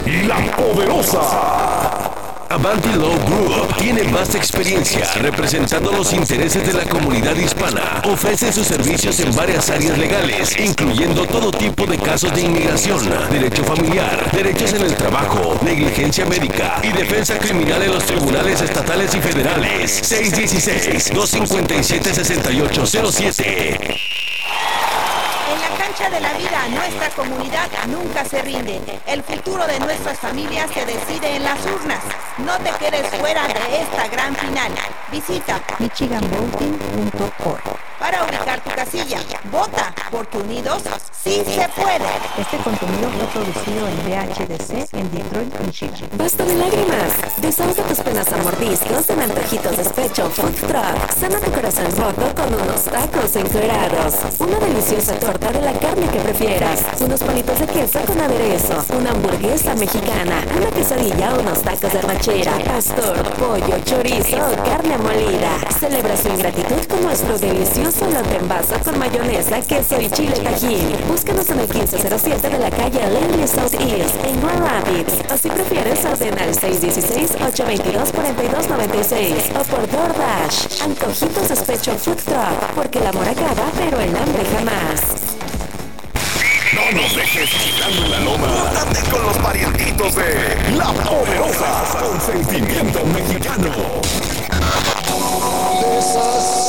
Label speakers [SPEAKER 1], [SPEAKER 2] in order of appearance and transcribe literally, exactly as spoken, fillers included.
[SPEAKER 1] La Poderosa.
[SPEAKER 2] Avanti Law Group tiene vasta experiencia representando los intereses de la comunidad hispana. Ofrece sus servicios en varias áreas legales, incluyendo todo tipo de casos de inmigración, derecho familiar, derechos en el trabajo, negligencia médica y defensa criminal en los tribunales estatales y federales. seis uno seis, dos cinco siete, seis ocho cero siete.
[SPEAKER 3] En la cancha de la vida, nuestra comunidad nunca se rinde. El futuro de nuestras familias se decide en las urnas. No te quedes fuera de esta gran final. Visita michigan voting punto org para ubicar tu casilla. Vota, porque unidos sí se puede.
[SPEAKER 4] Este contenido fue producido en V H D C en Detroit, Michigan.
[SPEAKER 5] Basta de lágrimas. Desahoga tus penas a mordiscos en antojitos despecho food truck. Sana tu corazón roto con unos tacos encuerados. Una deliciosa torta de la carne que prefieras. Unos palitos de queso con aderezo. Una hamburguesa mexicana. Una quesadilla o unos tacos de arrachera. Pastor, pollo, chorizo o carne molida. Celebra su ingratitud con nuestro delicioso lote en vaso con mayonesa, queso y chile tajín. Búscanos en el quince cero siete de la calle Langley South East en Grand Rapids. O si prefieres, ordena al seis uno seis, ocho dos dos, cuatro dos nueve seis o por DoorDash. Antojitos Despecho Food Truck, porque el amor acaba, pero el hambre jamás.
[SPEAKER 1] No nos dejes quitando la loma. Date con los parientitos de La Poderosa. Con sentimiento mexicano.
[SPEAKER 6] De esas